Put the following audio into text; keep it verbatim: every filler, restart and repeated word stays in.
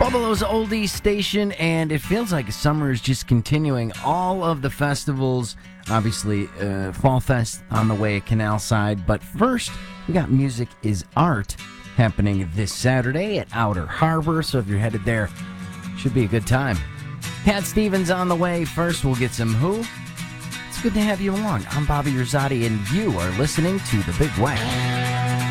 Buffalo's Oldie Station, and it feels like summer is just continuing. All of the festivals, obviously, uh, Fall Fest on the way at Canal Side, but first, we got Music is Art happening this Saturday at Outer Harbor, so if you're headed there, should be a good time. Cat Stevens on the way. First, we'll get some Who. It's good to have you along. I'm Bobby Rosati, and you are listening to The Big Wack.